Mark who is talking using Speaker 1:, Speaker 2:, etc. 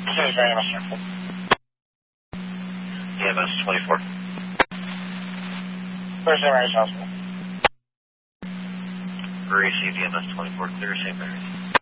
Speaker 1: Sorry, EMS 24. Where's the Mary's Hospital?
Speaker 2: Received EMS 24, clear St. Mary's.